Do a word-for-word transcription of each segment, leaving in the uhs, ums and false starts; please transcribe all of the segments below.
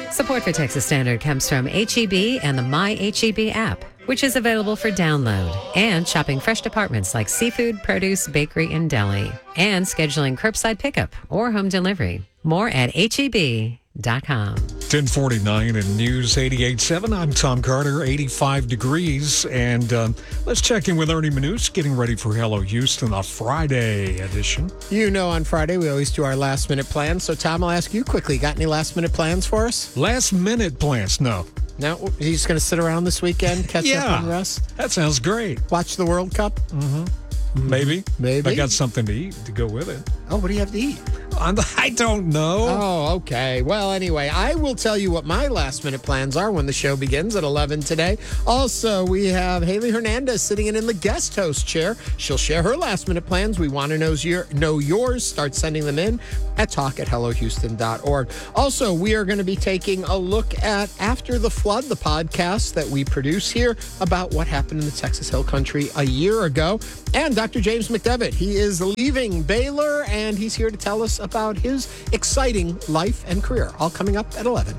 Support for Texas Standard comes from H E B and the My H E B app, which is available for download, and shopping fresh departments like seafood, produce, bakery, and deli, and scheduling curbside pickup or home delivery. More at H E B dot com. ten forty-nine in News eighty-eight point seven. I'm Tom Carter, eighty-five degrees. And um, let's check in with Ernie Manous, getting ready for Hello Houston, a Friday edition. You know, on Friday, we always do our last minute plans. So, Tom, I'll ask you quickly, got any last minute plans for us? Last minute plans? No. No? He's just going to sit around this weekend, catch yeah, up on rest? That sounds great. Watch the World Cup? Mm-hmm. Maybe. Maybe. I got something to eat to go with it. Oh, what do you have to eat? I don't know. Oh, okay. Well, anyway, I will tell you what my last minute plans are when the show begins at eleven today. Also, we have Haley Hernandez sitting in in the guest host chair. She'll share her last minute plans. We want to know, your, know yours. Start sending them in at talk at hello houston dot org. Also, we are going to be taking a look at After the Flood, the podcast that we produce here about what happened in the Texas Hill Country a year ago. And Doctor James McDevitt, he is leaving Baylor, and he's here to tell us about his exciting life and career. All coming up at eleven.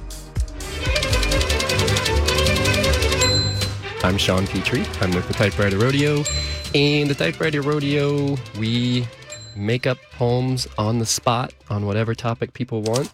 I'm Sean Petrie. I'm with the Typewriter Rodeo. In the Typewriter Rodeo, we make up poems on the spot on whatever topic people want.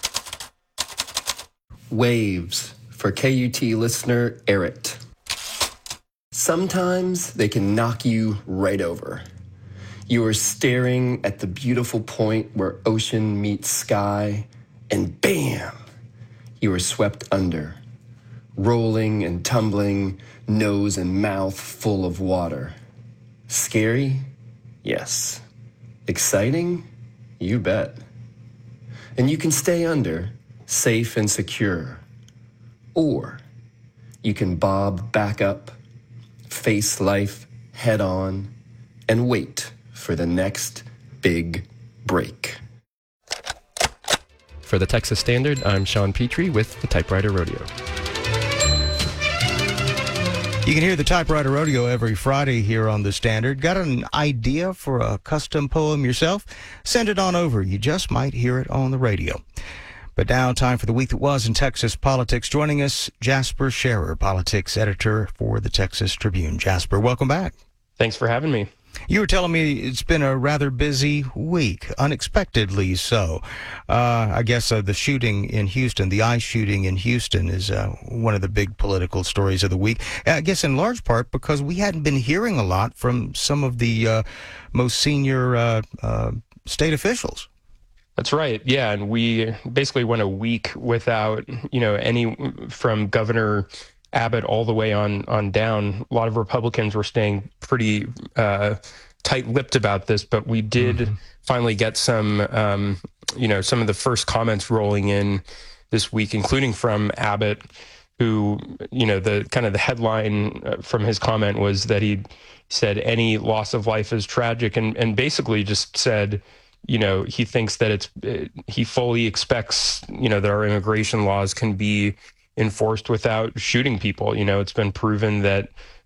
Waves for K U T listener Erit. Sometimes they can knock you right over. You are staring at the beautiful point where ocean meets sky, and bam, you are swept under, rolling and tumbling, nose and mouth full of water. Scary? Yes. Exciting? You bet. And you can stay under, safe and secure. Or you can bob back up, face life head on, and wait for the next big break. For the Texas Standard, I'm Sean Petrie with the Typewriter Rodeo. You can hear the Typewriter Rodeo every Friday here on the Standard. Got an idea for a custom poem yourself? Send it on over. You just might hear it on the radio. But now, time for the week that was in Texas politics. Joining us, Jasper Scherer, politics editor for the Texas Tribune. Jasper, welcome back. Thanks for having me. You were telling me it's been a rather busy week, unexpectedly so. Uh, I guess uh, the shooting in Houston, the ICE shooting in Houston is uh, one of the big political stories of the week. I guess in large part because we hadn't been hearing a lot from some of the uh, most senior uh, uh, state officials. That's right. Yeah. And we basically went a week without, you know, any from Governor Abbott all the way on on down. A lot of Republicans were staying pretty uh, tight-lipped about this, but we did mm-hmm. finally get some, um, you know, some of the first comments rolling in this week, including from Abbott, who, you know, the kind of the headline from his comment was that he said any loss of life is tragic, and and basically just said, you know, he thinks that it's he fully expects, you know, that our immigration laws can be enforced without shooting people. You know, it's been proven that,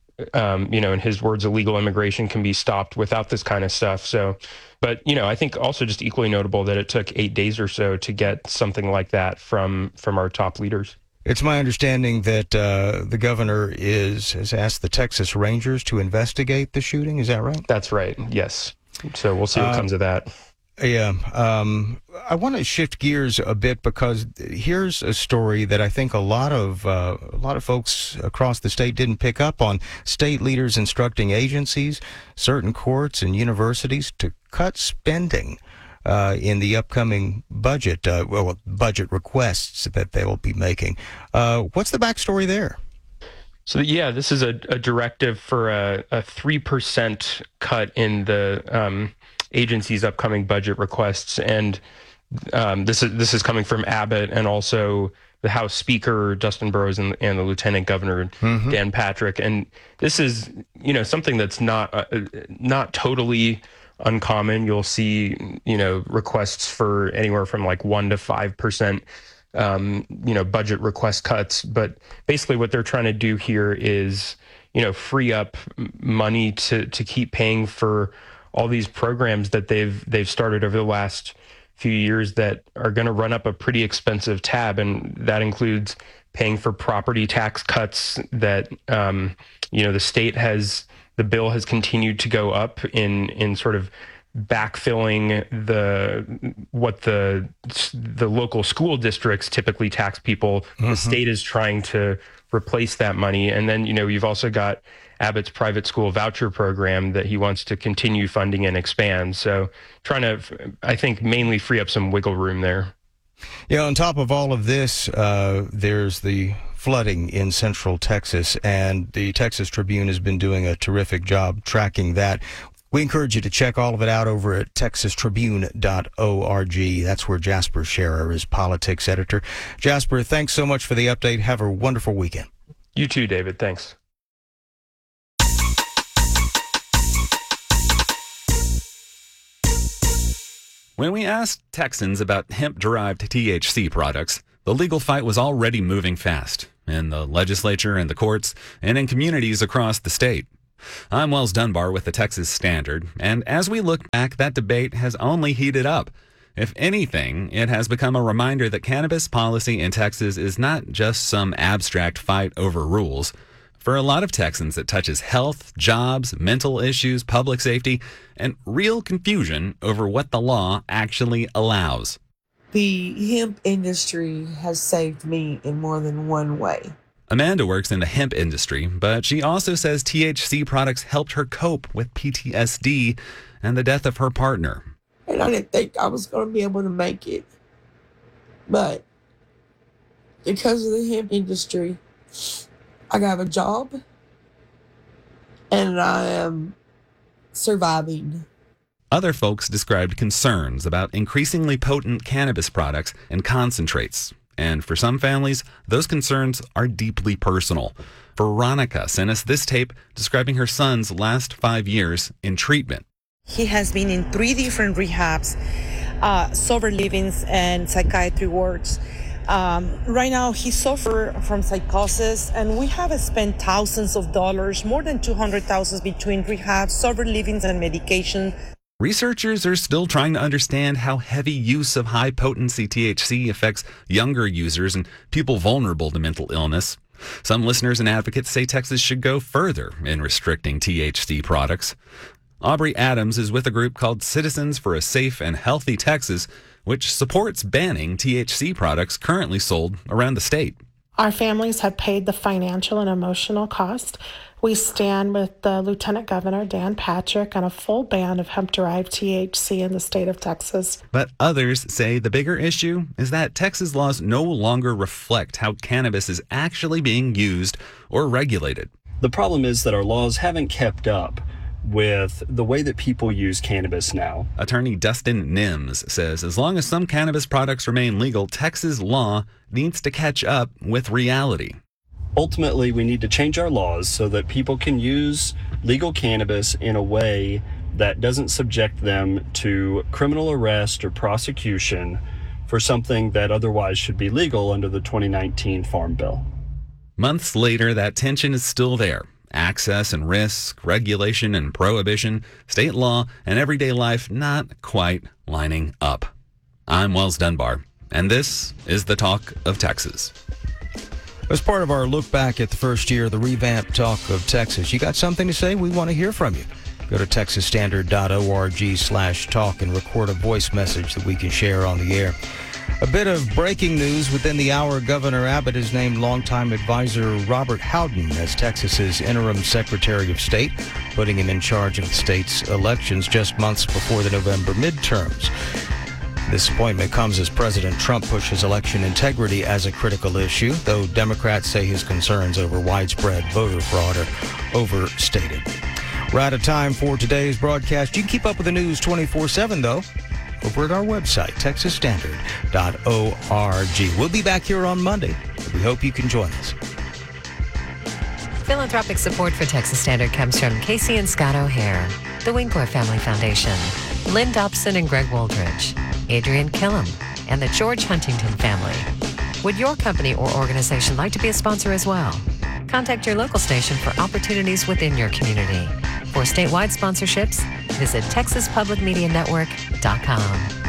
um, you know, in his words, illegal immigration can be stopped without this kind of stuff. So, but, you know, I think also just equally notable that it took eight days or so to get something like that from from our top leaders. It's my understanding that uh, the governor is has asked the Texas Rangers to investigate the shooting. Is that right? That's right. Yes. So we'll see what uh, comes of that. Yeah. Um, I want to shift gears a bit because here's a story that I think a lot of uh, a lot of folks across the state didn't pick up on. State leaders instructing agencies, certain courts and universities to cut spending uh, in the upcoming budget, uh, well, budget requests that they will be making. Uh, what's the backstory there? So, yeah, this is a, a directive for a, a three percent cut in the um, agency's upcoming budget requests. And um, this is this is coming from Abbott and also the House Speaker, Dustin Burrows, and, and the Lieutenant Governor, mm-hmm. Dan Patrick. And this is, you know, something that's not uh, not totally uncommon. You'll see, you know, requests for anywhere from like one to five percent Um, you know, budget request cuts. But basically what they're trying to do here is, you know, free up money to to keep paying for all these programs that they've they've started over the last few years that are going to run up a pretty expensive tab, and that includes paying for property tax cuts that um, you know the state has. The bill has continued to go up in in sort of backfilling the what the the local school districts typically tax people. Mm-hmm. The state is trying to replace that money, and then you know you've also got Abbott's private school voucher program that he wants to continue funding and expand. So trying to, I think, mainly free up some wiggle room there. Yeah, on top of all of this, uh, there's the flooding in central Texas, and the Texas Tribune has been doing a terrific job tracking that. We encourage you to check all of it out over at texas tribune dot org. That's where Jasper Scherer is politics editor. Jasper, thanks so much for the update. Have a wonderful weekend. You too, David. Thanks. When we asked Texans about hemp-derived T H C products, the legal fight was already moving fast in the legislature and the courts and in communities across the state. I'm Wells Dunbar with the Texas Standard, and as we look back, that debate has only heated up. If anything, it has become a reminder that cannabis policy in Texas is not just some abstract fight over rules. For a lot of Texans, it touches health, jobs, mental issues, public safety, and real confusion over what the law actually allows. The hemp industry has saved me in more than one way. Amanda works in the hemp industry, but she also says T H C products helped her cope with P T S D and the death of her partner. And I didn't think I was going to be able to make it. But because of the hemp industry, I got a job and I am surviving. Other folks described concerns about increasingly potent cannabis products and concentrates. And for some families, those concerns are deeply personal. Veronica sent us this tape describing her son's last five years in treatment. He has been in three different rehabs, uh, sober livings and psychiatry wards. Um, right now, he suffers from psychosis, and we have spent thousands of dollars, more than two hundred thousand dollars between rehab, sober livings, and medication. Researchers are still trying to understand how heavy use of high-potency T H C affects younger users and people vulnerable to mental illness. Some listeners and advocates say Texas should go further in restricting T H C products. Aubrey Adams is with a group called Citizens for a Safe and Healthy Texas, which supports banning T H C products currently sold around the state. Our families have paid the financial and emotional cost. We stand with the Lieutenant Governor, Dan Patrick, on a full ban of hemp-derived T H C in the state of Texas. But others say the bigger issue is that Texas laws no longer reflect how cannabis is actually being used or regulated. The problem is that our laws haven't kept up with the way that people use cannabis now. Attorney Dustin Nims says as long as some cannabis products remain legal, Texas law needs to catch up with reality. Ultimately, we need to change our laws so that people can use legal cannabis in a way that doesn't subject them to criminal arrest or prosecution for something that otherwise should be legal under the twenty nineteen Farm Bill. Months later, that tension is still there. Access and risk, regulation and prohibition, state law and everyday life not quite lining up. I'm Wells Dunbar, and this is the Talk of Texas. As part of our look back at the first year of the revamped Talk of Texas, you got something to say? We want to hear from you. Go to texas standard dot org slash talk and record a voice message that we can share on the air. A bit of breaking news within the hour. Governor Abbott has named longtime advisor Robert Howden as Texas's interim Secretary of State, putting him in charge of the state's elections just months before the November midterms. This appointment comes as President Trump pushes election integrity as a critical issue, though Democrats say his concerns over widespread voter fraud are overstated. We're out of time for today's broadcast. You can keep up with the news twenty-four seven, though, over at our website, texas standard dot org. We'll be back here on Monday. We hope you can join us. Philanthropic support for Texas Standard comes from Casey and Scott O'Hare, the Winkler Family Foundation, Lynn Dobson and Greg Woldridge, Adrian Killam, and the George Huntington family. Would your company or organization like to be a sponsor as well? Contact your local station for opportunities within your community. For statewide sponsorships, visit texas public media network dot com.